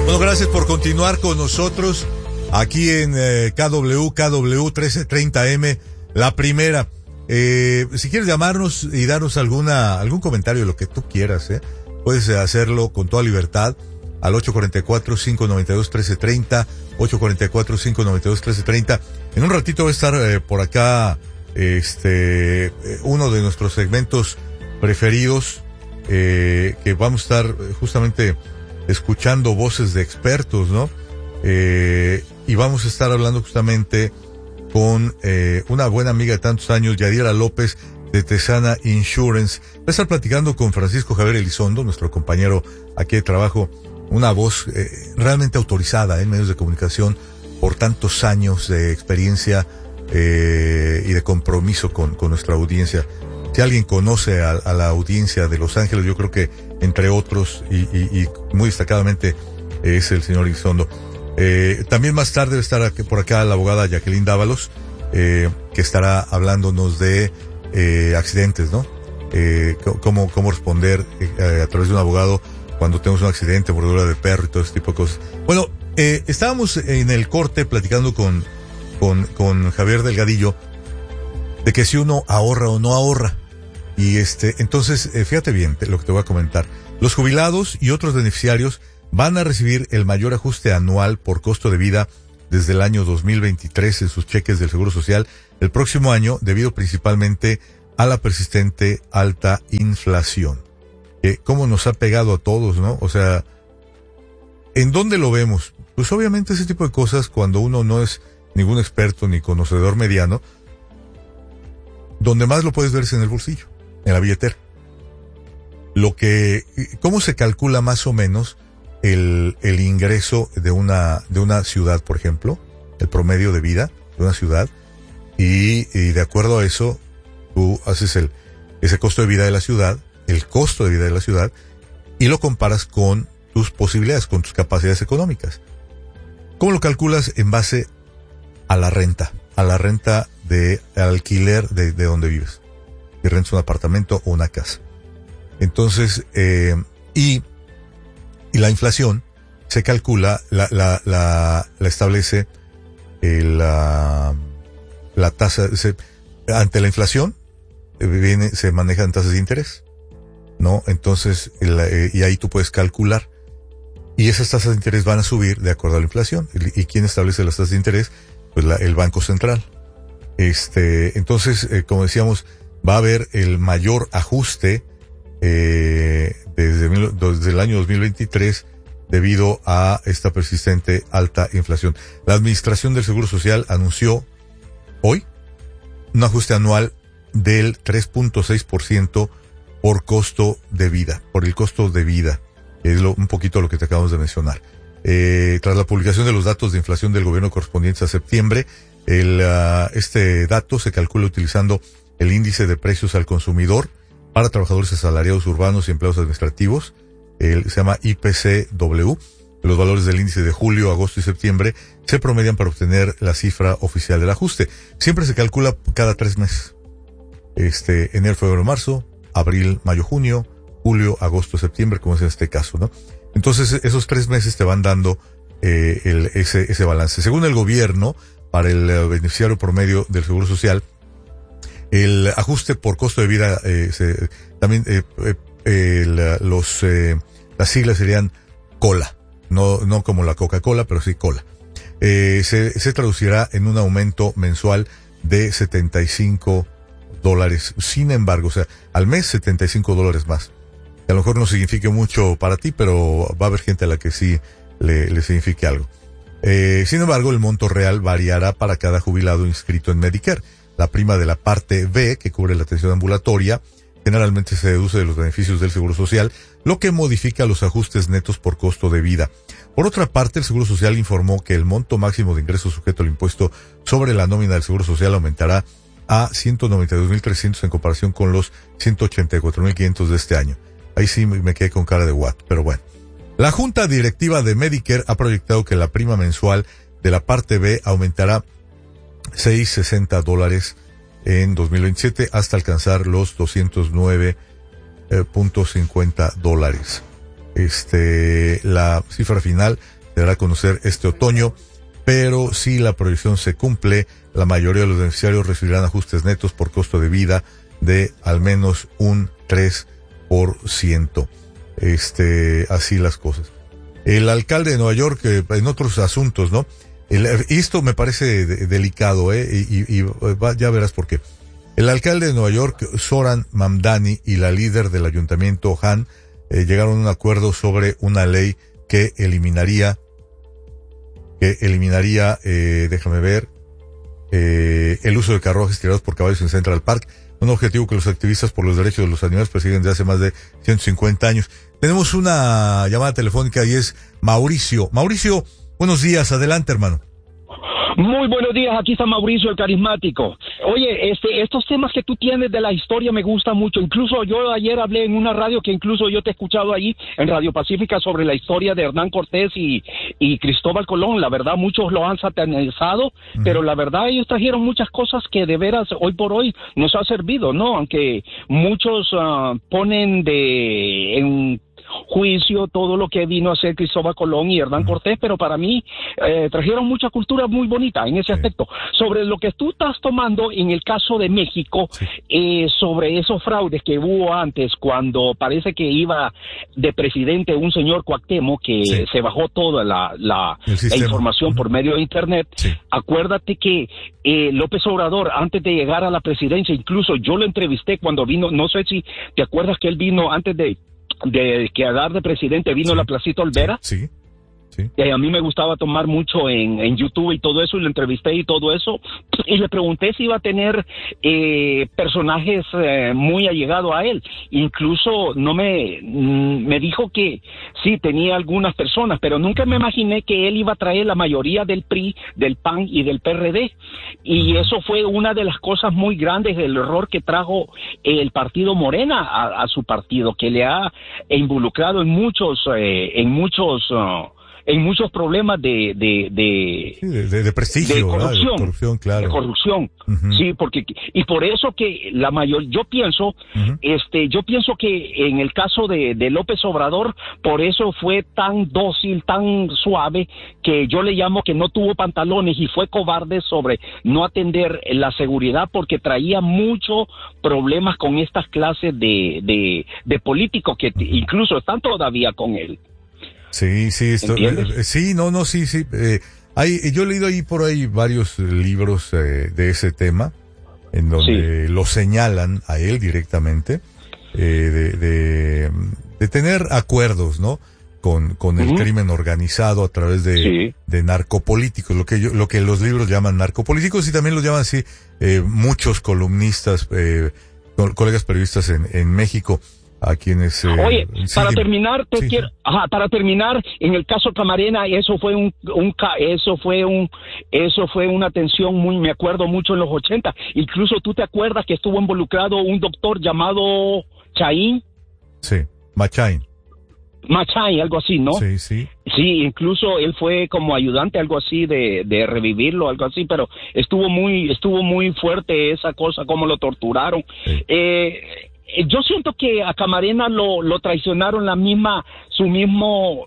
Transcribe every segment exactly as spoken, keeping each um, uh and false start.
Bueno, gracias por continuar con nosotros aquí en eh, K W, K W trece treinta M, la primera. Eh, si quieres llamarnos y darnos alguna algún comentario, lo que tú quieras, eh, puedes hacerlo con toda libertad al ocho cuatro cuatro, cinco nueve dos, uno tres tres cero, ocho cuatro cuatro, cinco nueve dos, uno tres tres cero. En un ratito va a estar eh, por acá este eh, uno de nuestros segmentos preferidos, eh, que vamos a estar justamente escuchando voces de expertos, ¿no? Eh, y vamos a estar hablando justamente con eh, una buena amiga de tantos años, Yadira López, de Tesana Insurance. Va a estar platicando con Francisco Javier Elizondo, nuestro compañero aquí de trabajo, una voz eh, realmente autorizada en medios de comunicación por tantos años de experiencia eh, y de compromiso con, con nuestra audiencia. Si alguien conoce a, a la audiencia de Los Ángeles, yo creo que entre otros y, y, y muy destacadamente es el señor Elizondo. Eh, también más tarde va a estar aquí, por acá la abogada Jacqueline Dávalos, eh, que estará hablándonos de eh, accidentes, ¿no? Eh, cómo, cómo responder eh, a través de un abogado cuando tenemos un accidente, mordedura de perro y todo ese tipo de cosas. Bueno, eh, estábamos en el corte platicando con, con, con Javier Delgadillo de que si uno ahorra o no ahorra. Y este, entonces, eh, fíjate bien lo que te voy a comentar. Los jubilados y otros beneficiarios van a recibir el mayor ajuste anual por costo de vida desde el año dos mil veintitrés en sus cheques del Seguro Social el próximo año, debido principalmente a la persistente alta inflación. Eh, ¿Cómo nos ha pegado a todos, no? O sea, ¿en dónde lo vemos? Pues obviamente ese tipo de cosas, cuando uno no es ningún experto ni conocedor mediano, donde más lo puedes ver es en el bolsillo, en la billetera. Lo que, ¿cómo se calcula más o menos el, el ingreso de una, de una ciudad, por ejemplo? El promedio de vida de una ciudad. Y, y de acuerdo a eso, tú haces el, ese costo de vida de la ciudad, el costo de vida de la ciudad, y lo comparas con tus posibilidades, con tus capacidades económicas. ¿Cómo lo calculas? En base a la renta, a la renta de alquiler de, de donde vives. Si rentas un apartamento o una casa. Entonces, eh, y, y la inflación se calcula, la, la, la, la establece eh, la, la tasa, se, ante la inflación, eh, viene, se manejan tasas de interés, ¿no? Entonces, el, eh, y ahí tú puedes calcular. Y esas tasas de interés van a subir de acuerdo a la inflación. ¿Y, y quién establece las tasas de interés? Pues la, el Banco Central. Este, entonces, eh, como decíamos, va a haber el mayor ajuste eh, desde, desde el año dos mil veintitrés debido a esta persistente alta inflación. La Administración del Seguro Social anunció hoy un ajuste anual del tres punto seis por ciento por costo de vida, por el costo de vida, que es lo, un poquito lo que te acabamos de mencionar. Eh, tras la publicación de los datos de inflación del gobierno correspondientes a septiembre, el, uh, este dato se calcula utilizando el índice de precios al consumidor para trabajadores asalariados urbanos y empleados administrativos, el, se llama I P C W. Los valores del índice de julio, agosto y septiembre se promedian para obtener la cifra oficial del ajuste. Siempre se calcula cada tres meses. Este, enero, febrero, marzo, abril, mayo, junio, julio, agosto, septiembre, como es en este caso, ¿no? Entonces, esos tres meses te van dando eh, el, ese, ese balance. Según el gobierno, para el uh, beneficiario promedio del Seguro Social, el ajuste por costo de vida, eh, se, también, eh, eh, el, los, eh, las siglas serían COLA, no, no como la Coca-Cola, pero sí COLA. Eh, se, se traducirá en un aumento mensual de setenta y cinco dólares. Sin embargo, o sea, al mes setenta y cinco dólares más. A lo mejor no signifique mucho para ti, pero va a haber gente a la que sí le, le signifique algo. Eh, sin embargo, el monto real variará para cada jubilado inscrito en Medicare. La prima de la parte B, que cubre la atención ambulatoria, generalmente se deduce de los beneficios del Seguro Social, lo que modifica los ajustes netos por costo de vida. Por otra parte, el Seguro Social informó que el monto máximo de ingresos sujeto al impuesto sobre la nómina del Seguro Social aumentará a ciento noventa y dos mil trescientos en comparación con los ciento ochenta y cuatro mil quinientos de este año. Ahí sí me quedé con cara de what, pero bueno. La Junta Directiva de Medicare ha proyectado que la prima mensual de la parte B aumentará seiscientos sesenta dólares en dos mil veintisiete hasta alcanzar los doscientos nueve punto cincuenta dólares. Este, la cifra final se dará a conocer este otoño, pero si la proyección se cumple, la mayoría de los beneficiarios recibirán ajustes netos por costo de vida de al menos un tres por ciento. Este, así las cosas. El alcalde de Nueva York, eh, en otros asuntos, ¿no? El, esto me parece de, delicado, ¿eh? Y, y, y va, ya verás por qué. El alcalde de Nueva York, Zohran Mamdani, y la líder del ayuntamiento, Han, eh, llegaron a un acuerdo sobre una ley que eliminaría, que eliminaría, eh, déjame ver, eh, el uso de carruajes tirados por caballos en Central Park, un objetivo que los activistas por los derechos de los animales persiguen desde hace más de ciento cincuenta años. Tenemos una llamada telefónica y es Mauricio. Mauricio, buenos días, adelante, hermano. Muy buenos días, aquí está Mauricio, el carismático. Oye, este, estos temas que tú tienes de la historia me gustan mucho. Incluso yo ayer hablé en una radio que incluso yo te he escuchado ahí en Radio Pacífica sobre la historia de Hernán Cortés y, y Cristóbal Colón. La verdad, muchos lo han satanizado, uh-huh. pero la verdad ellos trajeron muchas cosas que de veras hoy por hoy nos ha servido, ¿no? Aunque muchos uh, ponen de en juicio todo lo que vino a hacer Cristóbal Colón y Hernán Cortés, pero para mí eh, trajeron mucha cultura muy bonita en ese sí. aspecto. Sobre lo que tú estás tomando en el caso de México, sí. eh, sobre esos fraudes que hubo antes, cuando parece que iba de presidente un señor Cuauhtémoc, que sí. se bajó toda la, la, la información uh-huh. por medio de internet, sí. acuérdate que eh, López Obrador, antes de llegar a la presidencia, incluso yo lo entrevisté cuando vino, no sé si te acuerdas que él vino antes de de quedar de presidente, vino sí, la Placita Olvera. Sí, sí. Eh, a mí me gustaba tomar mucho en, en YouTube y todo eso, y lo entrevisté y todo eso, y le pregunté si iba a tener eh, personajes eh, muy allegados a él. Incluso no me, mm, me dijo que sí, tenía algunas personas, pero nunca me imaginé que él iba a traer la mayoría del P R I, del P A N y del P R D. Y eso fue una de las cosas muy grandes, el error que trajo el partido Morena a, a su partido, que le ha involucrado en muchos, eh, en muchos... Uh, en muchos problemas de de de, sí, de, de, de prestigio, de corrupción, de corrupción, claro. de corrupción, uh-huh. sí, porque y por eso que la mayor, yo pienso, uh-huh. este, yo pienso que en el caso de, de López Obrador, por eso fue tan dócil, tan suave, que yo le llamo que no tuvo pantalones y fue cobarde sobre no atender la seguridad, porque traía muchos problemas con estas clases de de, de políticos que uh-huh. incluso están todavía con él. Sí, sí, esto, eh, sí, no, no, sí, sí. Eh, hay, yo he leído ahí por ahí varios libros eh, de ese tema, en donde sí. lo señalan a él directamente, eh, de, de, de tener acuerdos, ¿no? Con, con el uh-huh. crimen organizado a través de, sí. de narcopolíticos, lo que yo, lo que los libros llaman narcopolíticos, y también los llaman así, eh, muchos columnistas, eh, colegas periodistas en, en México. A quienes eh, oye sí, para dime. terminar te sí, quiero sí. ajá, para terminar en el caso Camarena, eso fue un, un eso fue un eso fue una tensión muy, me acuerdo mucho en los ochenta, incluso tú te acuerdas que estuvo involucrado un doctor llamado Chaín. Sí, Machain. Machain, algo así, ¿no? Sí, sí. Sí, incluso él fue como ayudante, algo así, de, de revivirlo, algo así, pero estuvo muy, estuvo muy fuerte esa cosa, cómo lo torturaron. Sí. Eh, Yo siento que a Camarena lo, lo traicionaron la misma, su mismo,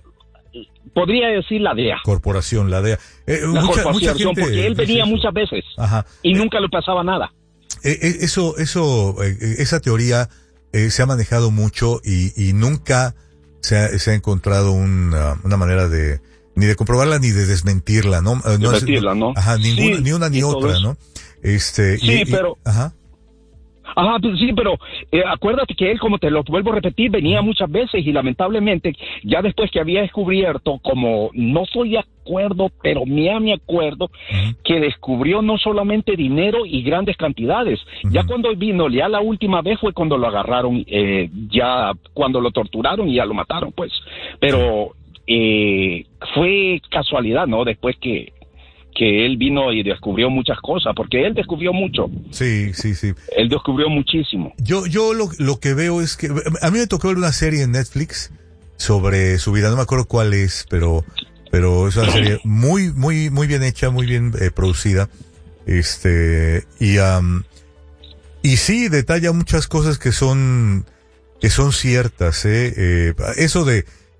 podría decir la D E A. Corporación, la D E A. Eh, la mucha, corporación, mucha gente porque él venía eso. muchas veces Ajá. y eh, nunca le pasaba nada. Eh, eso, eso, eh, esa teoría eh, se ha manejado mucho y, y nunca se ha, se ha encontrado una, una manera de, ni de comprobarla ni de desmentirla, ¿no? No, desmentirla, ¿no? Ajá, ninguna, sí, ni una ni otra, ¿no? Este, sí, y, pero... Y, ajá. Ajá, pues sí, pero eh, acuérdate que él, como te lo vuelvo a repetir, venía muchas veces y lamentablemente, ya después que había descubierto, como no estoy de acuerdo, pero me me acuerdo, uh-huh. que descubrió no solamente dinero y grandes cantidades. Uh-huh. Ya cuando vino, ya la última vez fue cuando lo agarraron, eh, ya cuando lo torturaron y ya lo mataron, pues. Pero eh, fue casualidad, ¿no? Después que... que él vino y descubrió muchas cosas, porque él descubrió mucho. Sí, sí, sí. Él descubrió muchísimo. Yo, yo lo, lo que veo es que, a mí me tocó ver una serie en Netflix sobre su vida, no me acuerdo cuál es, pero, pero es una serie muy, muy, muy bien hecha, muy bien eh, producida. Este, y, um, y sí, detalla muchas cosas que son, que son ciertas, eh, eh eso de,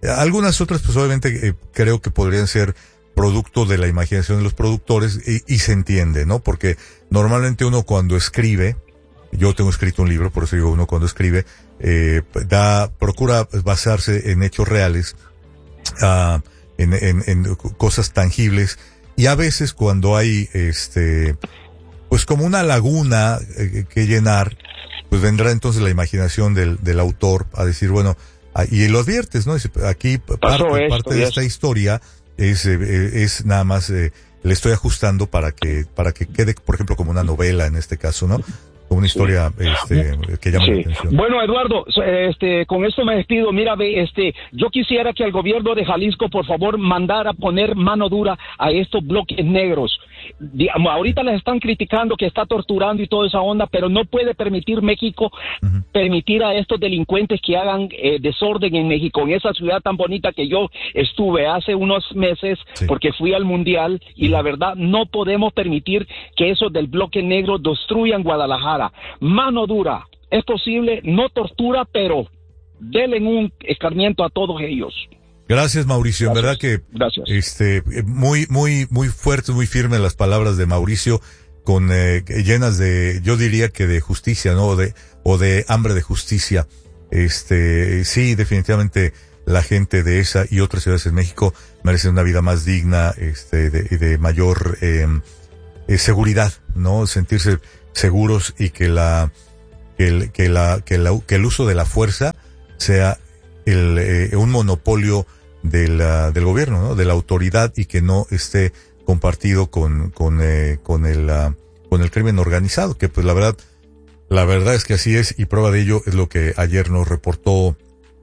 Algunas otras, pues obviamente eh, creo que podrían ser producto de la imaginación de los productores y, y se entiende, ¿no? Porque normalmente uno cuando escribe, yo tengo escrito un libro, por eso digo uno cuando escribe, eh, da, procura basarse en hechos reales, uh, en, en, en cosas tangibles, y a veces cuando hay, este, pues como una laguna eh, que llenar, pues vendrá entonces la imaginación del, del autor a decir, bueno, ah, y lo adviertes, ¿no? Aquí parte, esto, parte de esta esto. historia es, eh, es nada más, eh, le estoy ajustando para que, para que quede, por ejemplo, como una novela en este caso, ¿no? Como una historia, sí. este, que llama sí. la atención. Bueno, Eduardo, este, con esto me despido. Mira, este, yo quisiera que el gobierno de Jalisco, por favor, mandara poner mano dura a estos bloques negros. Ahorita les están criticando que está torturando y toda esa onda, pero no puede permitir México, uh-huh. permitir a estos delincuentes que hagan eh, desorden en México, en esa ciudad tan bonita que yo estuve hace unos meses, sí. porque fui al Mundial, y uh-huh. la verdad no podemos permitir que esos del bloque negro destruyan Guadalajara. Mano dura, es posible, no tortura, pero denle un escarmiento a todos ellos. Gracias, Mauricio. Gracias. En verdad que Gracias. este muy muy muy fuertes, muy firmes las palabras de Mauricio, con eh, llenas de, yo diría que de justicia, ¿no? O de o de hambre de justicia. Este, sí, definitivamente la gente de esa y otras ciudades en México merecen una vida más digna, este, de, de mayor eh, eh, seguridad, ¿no? Sentirse seguros y que la que el, que la que la que el uso de la fuerza sea el eh, un monopolio del uh, del gobierno, ¿no? De la autoridad, y que no esté compartido con con eh, con el uh, con el crimen organizado, que pues la verdad la verdad es que así es, y prueba de ello es lo que ayer nos reportó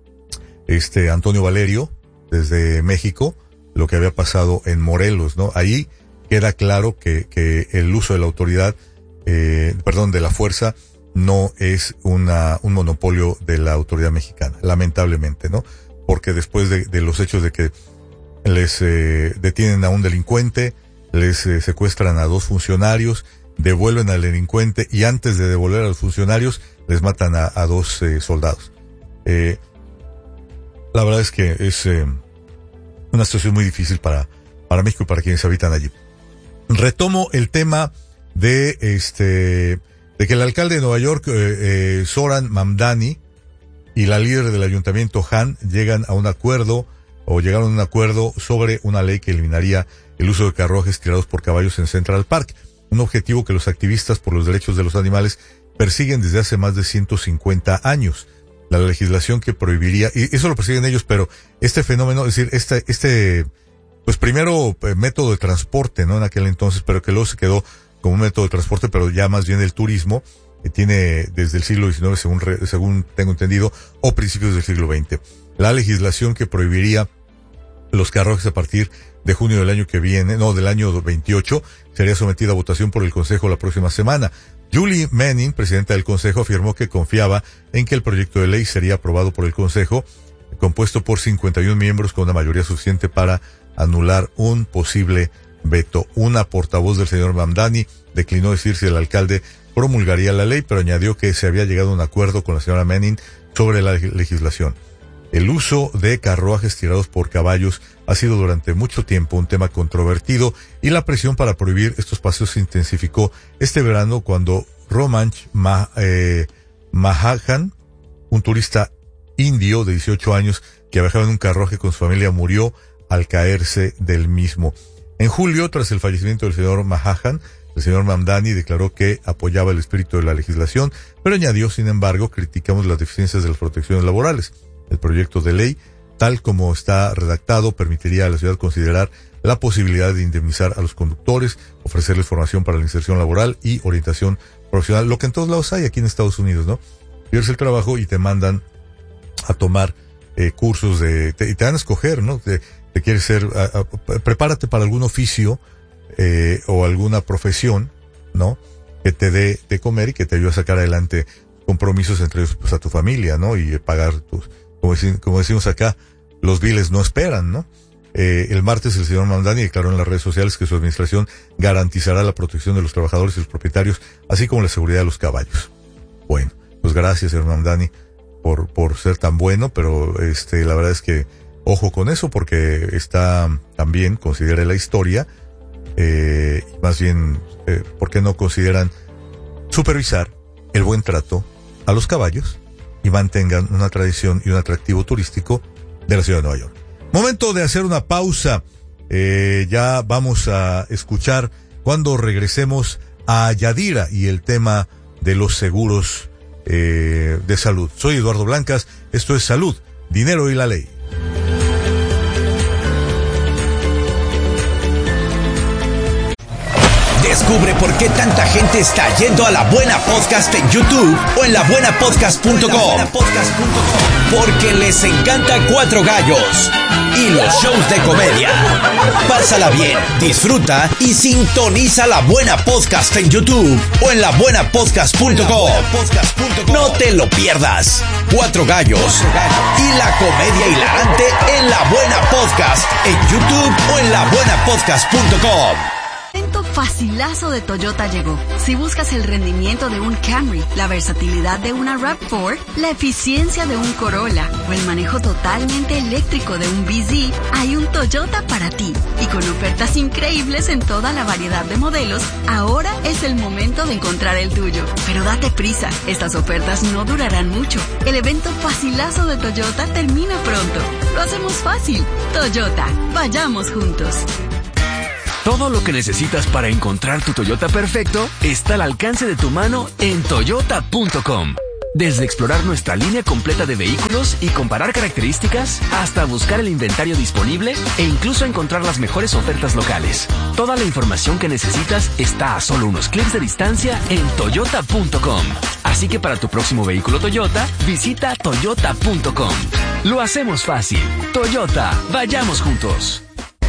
este Antonio Valerio desde México, lo que había pasado en Morelos, ¿no? Ahí queda claro que que el uso de la autoridad eh perdón, de la fuerza no es una un monopolio de la autoridad mexicana, lamentablemente, ¿no? Porque después de, de los hechos de que les eh, detienen a un delincuente, les eh, secuestran a dos funcionarios, devuelven al delincuente, y antes de devolver a los funcionarios les matan a, a dos eh, soldados. Eh, la verdad es que es eh, una situación muy difícil para para México y para quienes habitan allí. Retomo el tema de este de que el alcalde de Nueva York, eh, eh, Zoran Mamdani, y la líder del ayuntamiento, Han, llegan a un acuerdo, o llegaron a un acuerdo sobre una ley que eliminaría el uso de carruajes tirados por caballos en Central Park, un objetivo que los activistas por los derechos de los animales persiguen desde hace más de ciento cincuenta años. La legislación que prohibiría, y eso lo persiguen ellos, pero este fenómeno, es decir, este, este, pues primero eh, método de transporte, ¿no? En aquel entonces, pero que luego se quedó como un método de transporte, pero ya más bien el turismo, que tiene desde el siglo diecinueve, según, re, según tengo entendido, o principios del siglo veinte. La legislación que prohibiría los carruajes a partir de junio del año que viene, no, del año veintiocho, sería sometida a votación por el Consejo la próxima semana. Julie Manning, presidenta del Consejo, afirmó que confiaba en que el proyecto de ley sería aprobado por el Consejo, compuesto por cincuenta y uno miembros, con una mayoría suficiente para anular un posible veto. Una portavoz del señor Mamdani declinó decir si el alcalde promulgaría la ley, pero añadió que se había llegado a un acuerdo con la señora Manning sobre la legislación. El uso de carruajes tirados por caballos ha sido durante mucho tiempo un tema controvertido, y la presión para prohibir estos paseos se intensificó este verano cuando Romanch Ma, eh, Mahajan, un turista indio de dieciocho años que viajaba en un carruaje con su familia, murió al caerse del mismo. En julio, tras el fallecimiento del señor Mahajan, el señor Mamdani declaró que apoyaba el espíritu de la legislación, pero añadió, sin embargo, criticamos las deficiencias de las protecciones laborales. El proyecto de ley, tal como está redactado, permitiría a la ciudad considerar la posibilidad de indemnizar a los conductores, ofrecerles formación para la inserción laboral y orientación profesional, lo que en todos lados hay aquí en Estados Unidos, ¿no? Pierdes el trabajo y te mandan a tomar eh, cursos de, te, y te van a escoger, ¿no? Te, te quieres ser, a, a, prepárate para algún oficio eh, o alguna profesión, ¿no? Que te dé de comer y que te ayude a sacar adelante compromisos, entre ellos, pues, a tu familia, ¿no? Y eh, pagar tus, como, dec, como decimos acá, los biles no esperan, ¿no? Eh, el martes el señor Mamdani declaró en las redes sociales que su administración garantizará la protección de los trabajadores y los propietarios, así como la seguridad de los caballos. Bueno, pues gracias, señor Mamdani, por, por ser tan bueno, pero este, la verdad es que Ojo con eso, porque está también, considere la historia, eh, más bien, eh, ¿por qué no consideran supervisar el buen trato a los caballos y mantengan una tradición y un atractivo turístico de la ciudad de Nueva York? Momento de hacer una pausa. Eh, ya vamos a escuchar cuando regresemos a Yadira y el tema de los seguros eh, de salud. Soy Eduardo Blancas, esto es Salud, Dinero y la Ley. Descubre por qué tanta gente está yendo a La Buena Podcast en YouTube o en la buena podcast punto com. Porque les encanta Cuatro Gallos y los shows de comedia. Pásala bien, disfruta y sintoniza La Buena Podcast en YouTube o en la buena podcast punto com. No te lo pierdas. Cuatro Gallos y la comedia hilarante en La Buena Podcast en YouTube o en la buena podcast punto com. Evento facilazo de Toyota llegó. Si buscas el rendimiento de un Camry, la versatilidad de una RAV cuatro, la eficiencia de un Corolla o el manejo totalmente eléctrico de un B Z, hay un Toyota para ti. Y con ofertas increíbles en toda la variedad de modelos, ahora es el momento de encontrar el tuyo. Pero date prisa, estas ofertas no durarán mucho. El evento facilazo de Toyota termina pronto. Lo hacemos fácil. Toyota, vayamos juntos. Todo lo que necesitas para encontrar tu Toyota perfecto está al alcance de tu mano en toyota punto com. Desde explorar nuestra línea completa de vehículos y comparar características, hasta buscar el inventario disponible e incluso encontrar las mejores ofertas locales. Toda la información que necesitas está a solo unos clics de distancia en toyota punto com. Así que para tu próximo vehículo Toyota, visita toyota punto com. Lo hacemos fácil. Toyota, vayamos juntos.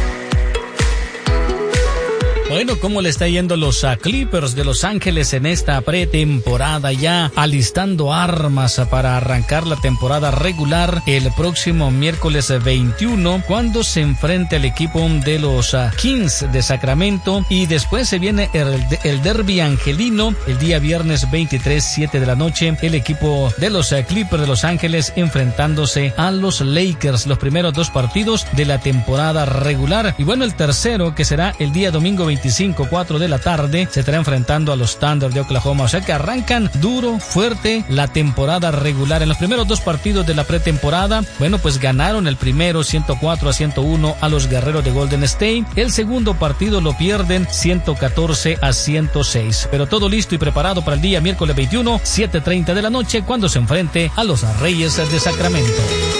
Bueno, ¿cómo le está yendo los uh, Clippers de Los Ángeles en esta pretemporada, ya alistando armas para arrancar la temporada regular el próximo miércoles veintiuno, cuando se enfrente al equipo de los uh, Kings de Sacramento, y después se viene el, el derbi angelino el día viernes veintitrés, siete de la noche, el equipo de los uh, Clippers de Los Ángeles enfrentándose a los Lakers, los primeros dos partidos de la temporada regular. Y bueno, el tercero, que será el día domingo veinticinco, cuatro de la tarde, se estará enfrentando a los Thunder de Oklahoma. O sea que arrancan duro, fuerte la temporada regular. En los primeros dos partidos de la pretemporada, bueno, pues ganaron el primero ciento cuatro a ciento uno a los Guerreros de Golden State. El segundo partido lo pierden ciento catorce a ciento seis. Pero todo listo y preparado para el día miércoles veintiuno, siete treinta de la noche, cuando se enfrente a los Reyes de Sacramento.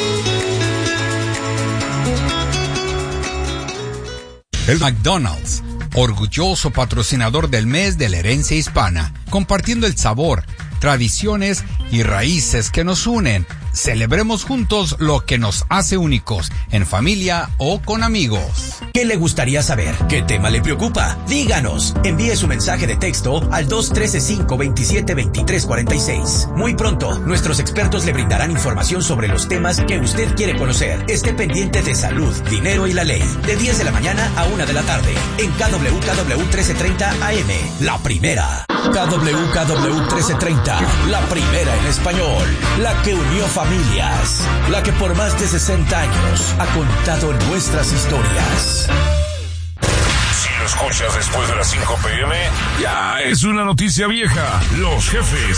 El McDonald's, orgulloso patrocinador del mes de la herencia hispana, compartiendo el sabor, tradiciones y raíces que nos unen. Celebremos juntos lo que nos hace únicos, en familia o con amigos. ¿Qué le gustaría saber? ¿Qué tema le preocupa? Díganos. Envíe su mensaje de texto al dos uno tres, cinco dos siete, dos tres cuatro seis. Muy pronto, nuestros expertos le brindarán información sobre los temas que usted quiere conocer. Esté pendiente de Salud, Dinero y la Ley, de diez de la mañana a una de la tarde, en K W K W trece treinta A M, la primera. K W K W trece treinta, la primera en español, la que unió familias, la que por más de sesenta años ha contado nuestras historias. Si lo escuchas después de las cinco pe eme, ya es una noticia vieja. Los jefes.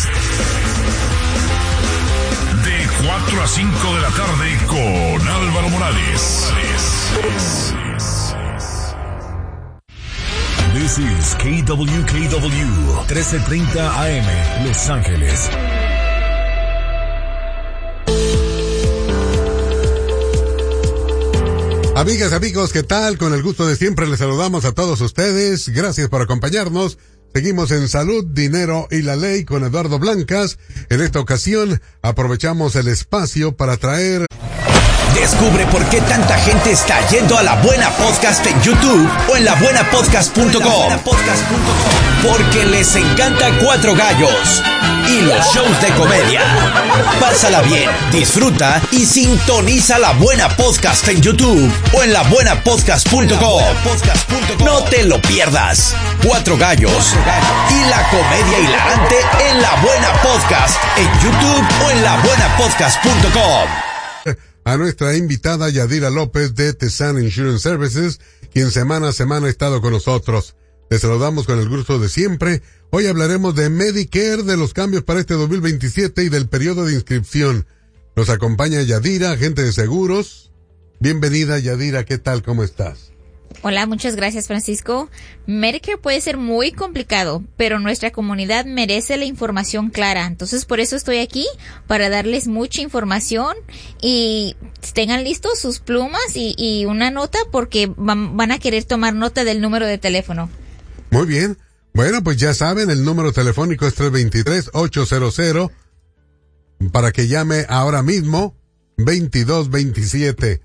De cuatro a cinco de la tarde con Álvaro Morales. This is K W K W trece treinta A M, Los Ángeles. Amigas, amigos, ¿qué tal? Con el gusto de siempre les saludamos a todos ustedes. Gracias por acompañarnos. Seguimos en Salud, Dinero y la Ley con Eduardo Blancas. En esta ocasión aprovechamos el espacio para traer... Descubre por qué tanta gente está yendo a La Buena Podcast en YouTube o en la buena podcast punto com. Porque les encanta Cuatro Gallos y los shows de comedia. Pásala bien, disfruta y sintoniza La Buena Podcast en YouTube o en la buena podcast punto com. No te lo pierdas. Cuatro Gallos y la comedia hilarante en La Buena Podcast en YouTube o en la buena podcast punto com. a nuestra invitada Yadira López de Tesan Insurance Services, quien semana a semana ha estado con nosotros. Les saludamos con el gusto de siempre. Hoy hablaremos de Medicare, de los cambios para este dos mil veintisiete y del periodo de inscripción. Nos acompaña Yadira, agente de seguros. Bienvenida, Yadira, ¿qué tal? ¿Cómo estás? Hola, muchas gracias, Francisco. Medicare puede ser muy complicado, pero nuestra comunidad merece la información clara. Entonces, por eso estoy aquí, para darles mucha información y tengan listos sus plumas y, y una nota, porque van, van a querer tomar nota del número de teléfono. Muy bien. Bueno, pues ya saben, el número telefónico es tres dos tres, ocho cero cero para que llame ahora mismo veintidós veintisiete.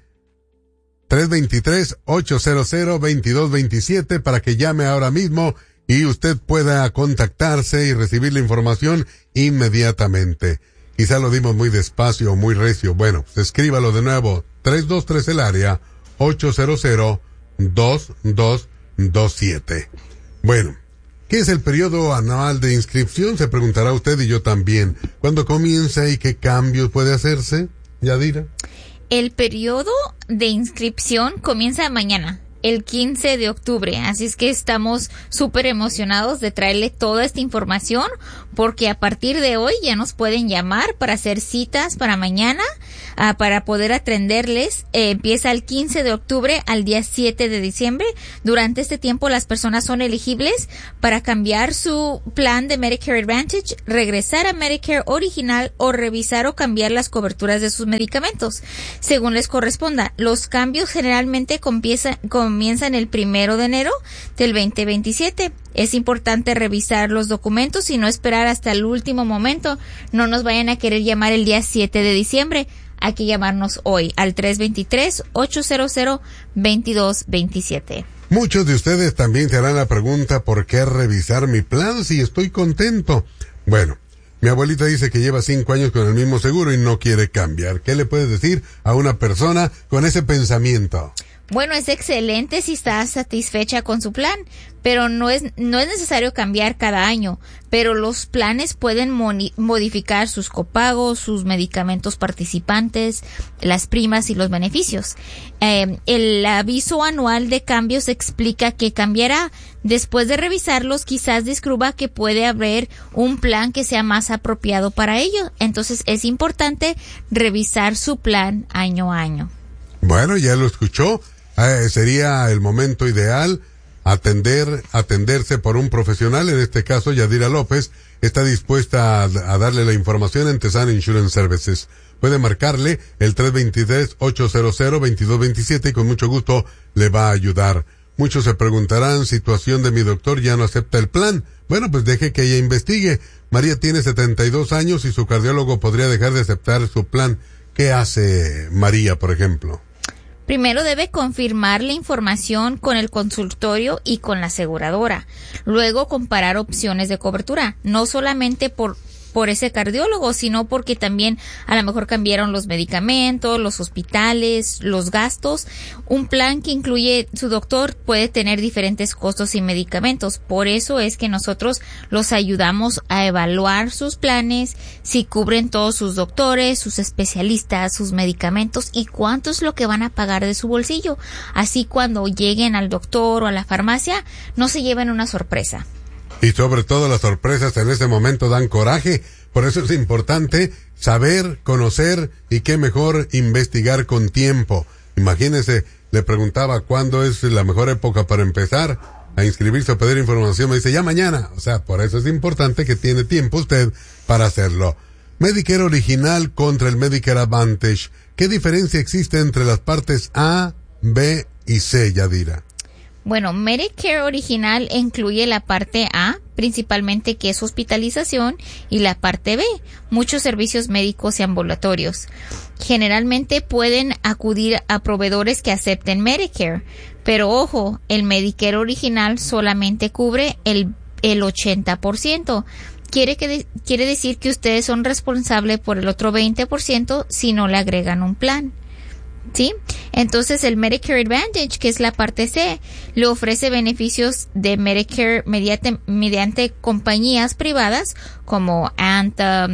tres dos tres, ocho cero cero, veintidós veintisiete para que llame ahora mismo y usted pueda contactarse y recibir la información inmediatamente. Quizá lo dimos muy despacio o muy recio. Bueno, pues escríbalo de nuevo. tres dos tres el área, ocho cero cero, dos dos dos siete. Bueno, ¿qué es el periodo anual de inscripción? Se preguntará usted y yo también. ¿Cuándo comienza y qué cambios puede hacerse, Yadira? El periodo de inscripción comienza mañana, el quince de octubre, así es que estamos súper emocionados de traerle toda esta información, porque a partir de hoy ya nos pueden llamar para hacer citas para mañana, uh, para poder atenderles. Eh, empieza el quince de octubre al día siete de diciembre. Durante este tiempo las personas son elegibles para cambiar su plan de Medicare Advantage, regresar a Medicare original o revisar o cambiar las coberturas de sus medicamentos, según les corresponda. Los cambios generalmente comienzan, comienzan el primero de enero del veinte veintisiete. Es importante revisar los documentos y no esperar hasta el último momento. No nos vayan a querer llamar el día siete de diciembre. Hay que llamarnos hoy al tres dos tres, ocho cero cero, veintidós veintisiete. Muchos de ustedes también se harán la pregunta, ¿por qué revisar mi plan si estoy contento? Bueno, mi abuelita dice que lleva cinco años con el mismo seguro y no quiere cambiar. ¿Qué le puedes decir a una persona con ese pensamiento? Bueno, es excelente si está satisfecha con su plan, pero no es no es necesario cambiar cada año, pero los planes pueden moni- modificar sus copagos, sus medicamentos participantes, las primas y los beneficios. Eh, el aviso anual de cambios explica que cambiará. Después de revisarlos, quizás descubra que puede haber un plan que sea más apropiado para ello. Entonces es importante revisar su plan año a año. Bueno, ya lo escuchó. Eh, sería el momento ideal atender, atenderse por un profesional. En este caso, Yadira López está dispuesta a, a darle la información en Tesan Insurance Services. Puede marcarle el tres dos tres, ocho cero cero, veintidós veintisiete y con mucho gusto le va a ayudar. Muchos se preguntarán, situación de mi doctor ya no acepta el plan. Bueno, pues deje que ella investigue. María tiene setenta y dos años y su cardiólogo podría dejar de aceptar su plan. ¿Qué hace María, por ejemplo? Primero debe confirmar la información con el consultorio y con la aseguradora. Luego comparar opciones de cobertura, no solamente por por ese cardiólogo, sino porque también a lo mejor cambiaron los medicamentos, los hospitales, los gastos. Un plan que incluye su doctor puede tener diferentes costos y medicamentos. Por eso es que nosotros los ayudamos a evaluar sus planes, si cubren todos sus doctores, sus especialistas, sus medicamentos y cuánto es lo que van a pagar de su bolsillo. Así cuando lleguen al doctor o a la farmacia no se lleven una sorpresa. Y sobre todo las sorpresas en ese momento dan coraje. Por eso es importante saber, conocer y qué mejor investigar con tiempo. Imagínese, le preguntaba cuándo es la mejor época para empezar a inscribirse o pedir información. Me dice, ya mañana. O sea, por eso es importante que tiene tiempo usted para hacerlo. Medicare original contra el Medicare Advantage. ¿Qué diferencia existe entre las partes A, B y C, Yadira? Bueno, Medicare original incluye la parte A, principalmente que es hospitalización, y la parte B, muchos servicios médicos y ambulatorios. Generalmente pueden acudir a proveedores que acepten Medicare, pero ojo, el Medicare original solamente cubre el, el ochenta por ciento. Quiere, que de, quiere decir que ustedes son responsables por el otro veinte por ciento si no le agregan un plan. ¿Sí? Entonces el Medicare Advantage, que es la parte C, le ofrece beneficios de Medicare mediante, mediante compañías privadas como Anthem,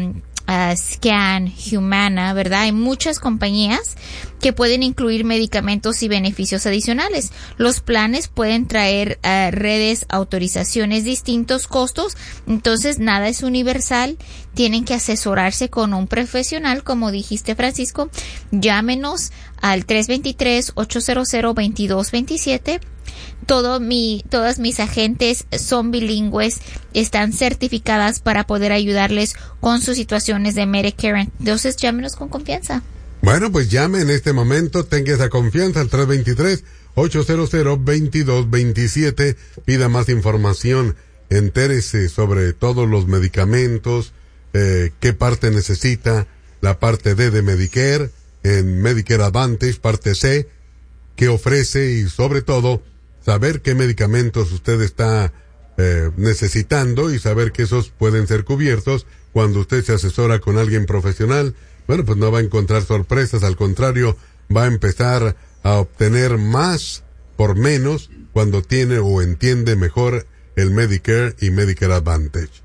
uh, Scan, Humana, ¿verdad? Hay muchas compañías que pueden incluir medicamentos y beneficios adicionales. Los planes pueden traer uh, redes, autorizaciones, distintos costos, entonces nada es universal. Tienen que asesorarse con un profesional, como dijiste, Francisco. Llámenos al tres dos tres, ocho cero cero, dos dos dos siete. Todo mi, todas mis agentes son bilingües, están certificadas para poder ayudarles con sus situaciones de Medicare. Entonces, llámenos con confianza. Bueno, pues llame en este momento, tenga esa confianza al tres dos tres, ocho cero cero, dos dos dos siete. Pida más información, entérese sobre todos los medicamentos, eh, qué parte necesita, la parte D de Medicare, en Medicare Advantage, parte C, qué ofrece y sobre todo saber qué medicamentos usted está eh, necesitando y saber que esos pueden ser cubiertos cuando usted se asesora con alguien profesional. Bueno, pues no va a encontrar sorpresas, al contrario, va a empezar a obtener más por menos cuando tiene o entiende mejor el Medicare y Medicare Advantage.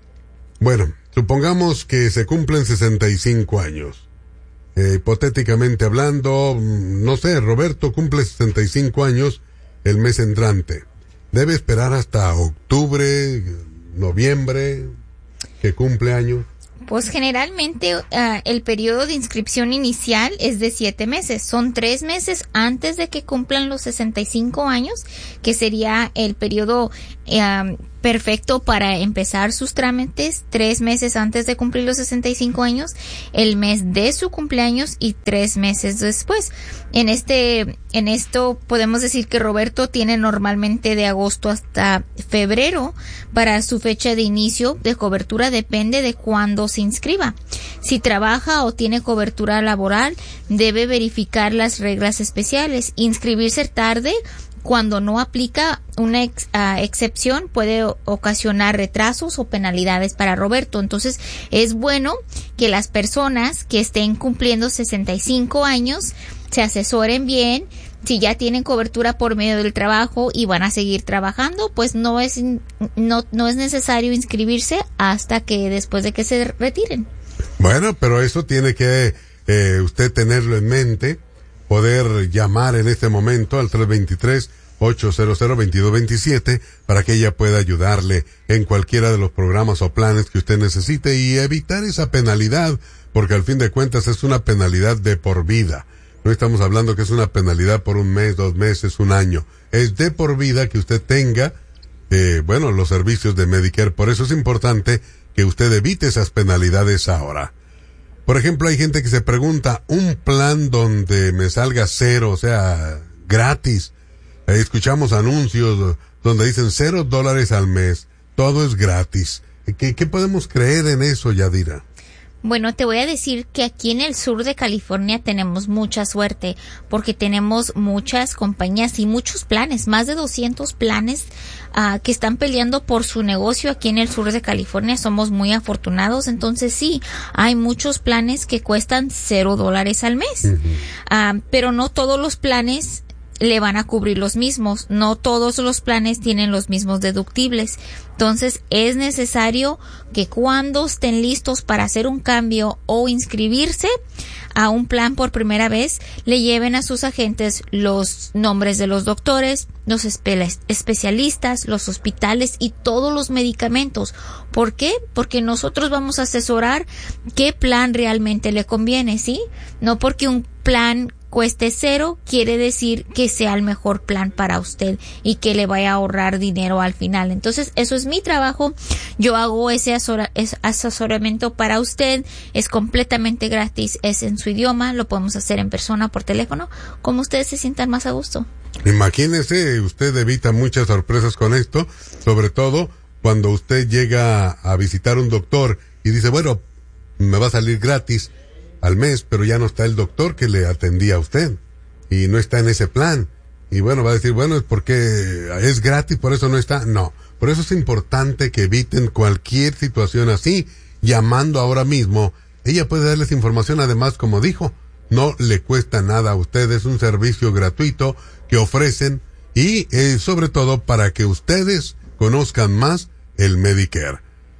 Bueno, supongamos que se cumplen sesenta y cinco años. Eh, hipotéticamente hablando, no sé, Roberto cumple sesenta y cinco años el mes entrante. ¿Debe esperar hasta octubre, noviembre, que cumple años? Pues generalmente uh, el periodo de inscripción inicial es de siete meses. Son tres meses antes de que cumplan los sesenta y cinco años, que sería el periodo uh, perfecto para empezar sus trámites. Tres meses antes de cumplir los sesenta y cinco años, el mes de su cumpleaños y tres meses después. En este, en esto podemos decir que Roberto tiene normalmente de agosto hasta febrero para su fecha de inicio de cobertura, depende de cuándo se inscriba. Si trabaja o tiene cobertura laboral, debe verificar las reglas especiales. Inscribirse tarde cuando no aplica una ex, uh, excepción puede o- ocasionar retrasos o penalidades para Roberto. Entonces es bueno que las personas que estén cumpliendo sesenta y cinco años se asesoren bien. Si ya tienen cobertura por medio del trabajo y van a seguir trabajando, pues no es no no es necesario inscribirse hasta que después de que se retiren. Bueno, pero eso tiene que eh, usted tenerlo en mente, poder llamar en este momento al tres dos tres, ocho cero cero, dos dos dos siete para que ella pueda ayudarle en cualquiera de los programas o planes que usted necesite y evitar esa penalidad, porque al fin de cuentas es una penalidad de por vida. No estamos hablando que es una penalidad por un mes, dos meses, un año. Es de por vida que usted tenga, eh, bueno, los servicios de Medicare. Por eso es importante que usted evite esas penalidades ahora. Por ejemplo, hay gente que se pregunta, un plan donde me salga cero, o sea, gratis. Eh, escuchamos anuncios donde dicen cero dólares al mes, todo es gratis. ¿Qué, qué podemos creer en eso, Yadira? Bueno, te voy a decir que aquí en el sur de California tenemos mucha suerte porque tenemos muchas compañías y muchos planes, más de doscientos planes uh, que están peleando por su negocio aquí en el sur de California. Somos muy afortunados, entonces sí, hay muchos planes que cuestan cero dólares al mes, uh-huh. uh, pero no todos los planes le van a cubrir los mismos. No todos los planes tienen los mismos deductibles. Entonces es necesario que cuando estén listos para hacer un cambio o inscribirse a un plan por primera vez, le lleven a sus agentes los nombres de los doctores, los espe- especialistas, los hospitales y todos los medicamentos. ¿Por qué? Porque nosotros vamos a asesorar qué plan realmente le conviene, ¿sí? No porque un plan cueste cero, quiere decir que sea el mejor plan para usted y que le vaya a ahorrar dinero al final. Entonces, eso es mi trabajo. Yo hago ese asesor- asesoramiento para usted. Es completamente gratis, es en su idioma, lo podemos hacer en persona, por teléfono, como ustedes se sientan más a gusto. Imagínese, usted evita muchas sorpresas con esto, sobre todo cuando usted llega a visitar un doctor y dice, bueno, me va a salir gratis al mes, pero ya no está el doctor que le atendía a usted y no está en ese plan. Y bueno, va a decir, bueno, es porque es gratis, por eso no está. No, por eso es importante que eviten cualquier situación así, llamando ahora mismo. Ella puede darles información, además, como dijo, no le cuesta nada a usted, es un servicio gratuito que ofrecen y eh, sobre todo para que ustedes conozcan más el Medicare.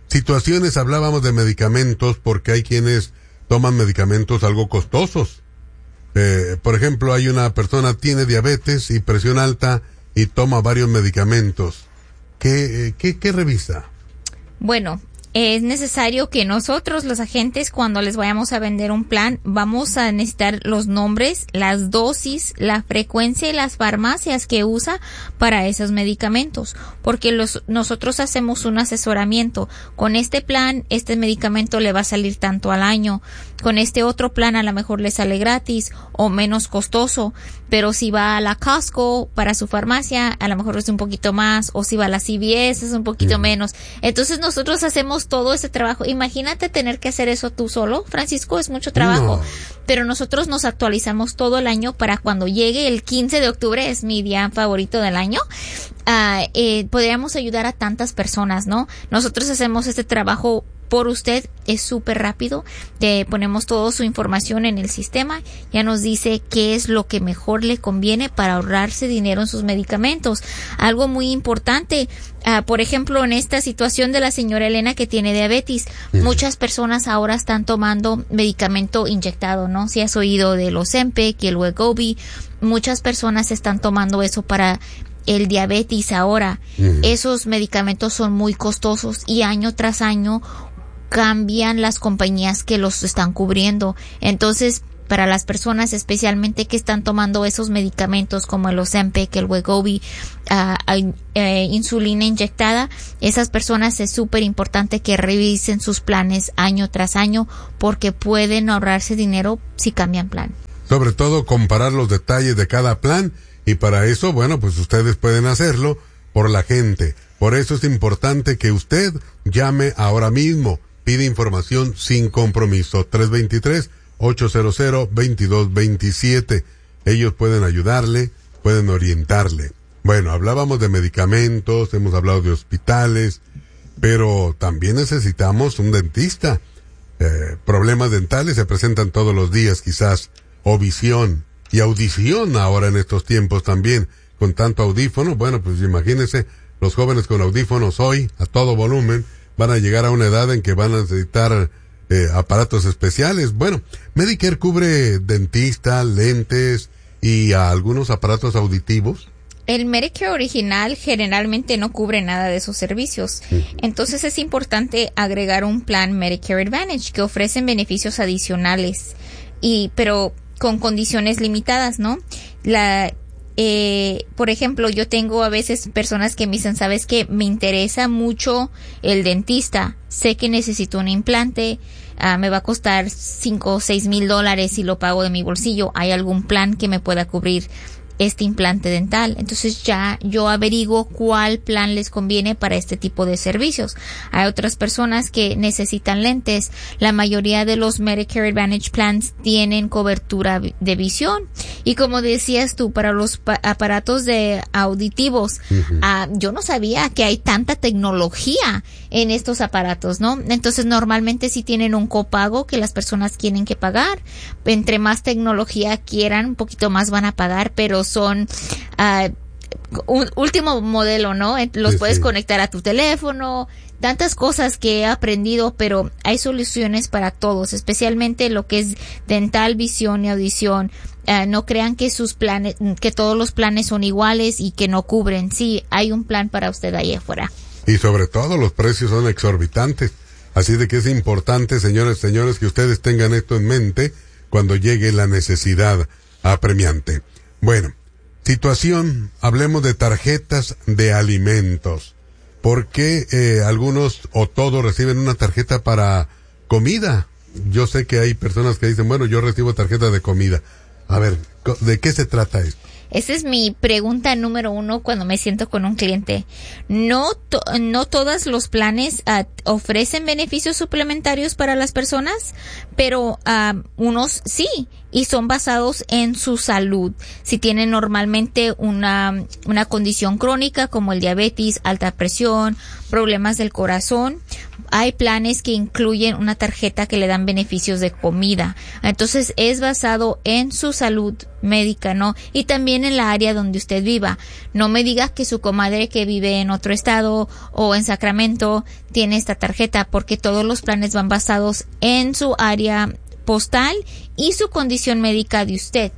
situaciones, hablábamos de medicamentos, porque hay quienes toman medicamentos algo costosos. Eh, por ejemplo, hay una persona tiene diabetes y presión alta y toma varios medicamentos. ¿Qué, eh, qué, qué revisa? Bueno, es necesario que nosotros, los agentes, cuando les vayamos a vender un plan, vamos a necesitar los nombres, las dosis, la frecuencia y las farmacias que usa para esos medicamentos, porque los, nosotros hacemos un asesoramiento. Con este plan, este medicamento le va a salir tanto al año. Con este otro plan a lo mejor le sale gratis o menos costoso, pero si va a la Costco para su farmacia, a lo mejor es un poquito más, o si va a la C V S es un poquito menos. Entonces nosotros hacemos todo ese trabajo. Imagínate tener que hacer eso tú solo, Francisco, es mucho trabajo. No. Pero nosotros nos actualizamos todo el año para cuando llegue el quince de octubre, es mi día favorito del año, uh, eh, podríamos ayudar a tantas personas, ¿no? Nosotros hacemos este trabajo por usted, es súper rápido, te ponemos toda su información en el sistema, ya nos dice qué es lo que mejor le conviene para ahorrarse dinero en sus medicamentos. Algo muy importante, uh, por ejemplo, en esta situación de la señora Elena que tiene diabetes, uh-huh. muchas personas ahora están tomando medicamento inyectado, ¿no? Si has oído de los Ozempic y el Wegovy, muchas personas están tomando eso para el diabetes ahora. Uh-huh. Esos medicamentos son muy costosos y año tras año cambian las compañías que los están cubriendo. Entonces, para las personas especialmente que están tomando esos medicamentos como el Ozempic, el Wegovy, uh, uh, insulina inyectada, esas personas es súper importante que revisen sus planes año tras año porque pueden ahorrarse dinero si cambian plan. Sobre todo comparar los detalles de cada plan, y para eso, bueno, pues ustedes pueden hacerlo por la gente. Por eso es importante que usted llame ahora mismo. Pide información sin compromiso. tres dos tres, ocho cero cero, dos dos dos siete. Ellos pueden ayudarle, pueden orientarle. Bueno, hablábamos de medicamentos, hemos hablado de hospitales, pero también necesitamos un dentista. Eh, problemas dentales se presentan todos los días, quizás, o visión y audición ahora en estos tiempos también, con tanto audífono. Bueno, pues imagínense, los jóvenes con audífonos hoy, a todo volumen, van a llegar a una edad en que van a necesitar eh, aparatos especiales. Bueno, Medicare cubre dentista, lentes y a algunos aparatos auditivos. El Medicare original generalmente no cubre nada de esos servicios. Uh-huh. Entonces es importante agregar un plan Medicare Advantage que ofrecen beneficios adicionales, y pero con condiciones limitadas, ¿no? La Eh, por ejemplo, yo tengo a veces personas que me dicen, ¿sabes qué? Me interesa mucho el dentista, sé que necesito un implante, uh, me va a costar cinco o seis mil dólares y lo pago de mi bolsillo. ¿Hay algún plan que me pueda cubrir este implante dental? Entonces ya yo averiguo cuál plan les conviene para este tipo de servicios. Hay otras personas que necesitan lentes. La mayoría de los Medicare Advantage plans tienen cobertura de visión. Y como decías tú, para los pa- aparatos de auditivos, uh-huh. uh, yo no sabía que hay tanta tecnología en estos aparatos, ¿no? Entonces normalmente sí tienen un copago que las personas tienen que pagar. Entre más tecnología quieran, un poquito más van a pagar, pero son uh, un último modelo, ¿no? Los sí, puedes sí. conectar a tu teléfono, tantas cosas que he aprendido, pero hay soluciones para todos, especialmente lo que es dental, visión y audición. Uh, no crean que sus planes, que todos los planes son iguales y que no cubren. Sí, hay un plan para usted ahí afuera. Y sobre todo los precios son exorbitantes. Así de que es importante, señores, señores, que ustedes tengan esto en mente cuando llegue la necesidad apremiante. Bueno, situación, hablemos de tarjetas de alimentos. ¿Por qué eh, algunos o todos reciben una tarjeta para comida? Yo sé que hay personas que dicen, bueno, yo recibo tarjeta de comida. A ver, ¿de qué se trata esto? Esa es mi pregunta número uno cuando me siento con un cliente. No, to- no todos los planes uh, ofrecen beneficios suplementarios para las personas, pero uh, unos sí. y son basados en su salud. Si tienen normalmente una, una condición crónica como el diabetes, alta presión, problemas del corazón, hay planes que incluyen una tarjeta que le dan beneficios de comida. Entonces es basado en su salud médica, ¿no? Y también en la área donde usted viva. No me diga que su comadre que vive en otro estado o en Sacramento tiene esta tarjeta, porque todos los planes van basados en su área postal y su condición médica de usted.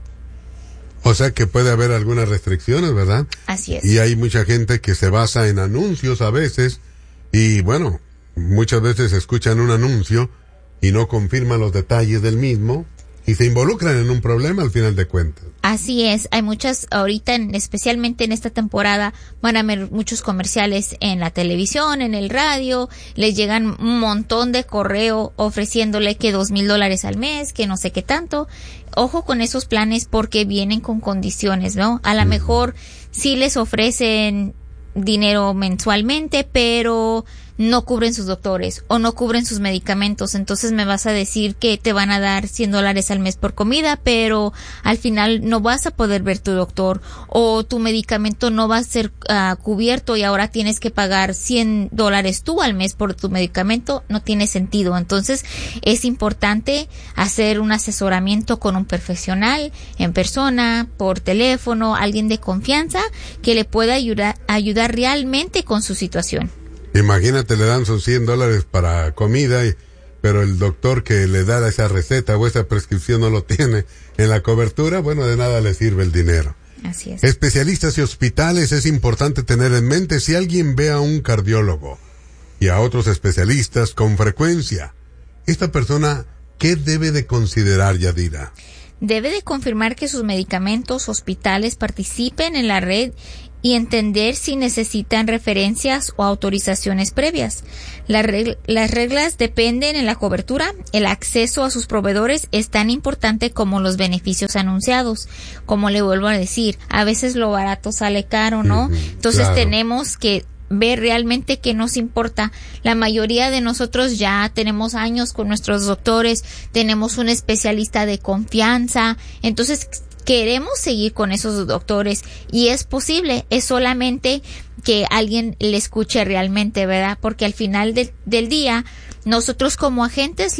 O sea que puede haber algunas restricciones, ¿verdad? Así es. Y hay mucha gente que se basa en anuncios a veces y bueno, muchas veces escuchan un anuncio y no confirman los detalles del mismo y se involucran en un problema al final de cuentas. Así es, hay muchas, ahorita en, especialmente en esta temporada, van a haber muchos comerciales en la televisión, en el radio, les llegan un montón de correo ofreciéndole que dos mil dólares al mes, que no sé qué tanto. Ojo con esos planes porque vienen con condiciones, ¿no? A lo mm. mejor sí les ofrecen dinero mensualmente, pero no cubren sus doctores o no cubren sus medicamentos. Entonces me vas a decir que te van a dar cien dólares al mes por comida, pero al final no vas a poder ver tu doctor, o tu medicamento no va a ser uh, cubierto y ahora tienes que pagar cien dólares tú al mes por tu medicamento. No tiene sentido. Entonces es importante hacer un asesoramiento con un profesional en persona, por teléfono, alguien de confianza que le pueda ayudar, ayudar realmente con su situación. Imagínate, le dan sus cien dólares para comida, y, pero el doctor que le da esa receta o esa prescripción no lo tiene en la cobertura, bueno, de nada le sirve el dinero. Así es. Especialistas y hospitales, es importante tener en mente si alguien ve a un cardiólogo y a otros especialistas con frecuencia, esta persona, ¿qué debe de considerar, Yadira? Debe de confirmar que sus medicamentos, hospitales participen en la red y entender si necesitan referencias o autorizaciones previas. Las, regl- las reglas dependen en la cobertura. El acceso a sus proveedores es tan importante como los beneficios anunciados. Como le vuelvo a decir, a veces lo barato sale caro, ¿no? Uh-huh, Entonces claro. tenemos que ver realmente qué nos importa. La mayoría de nosotros ya tenemos años con nuestros doctores, tenemos un especialista de confianza, entonces queremos seguir con esos doctores y es posible, es solamente que alguien le escuche realmente, ¿verdad? Porque al final de, del día, nosotros como agentes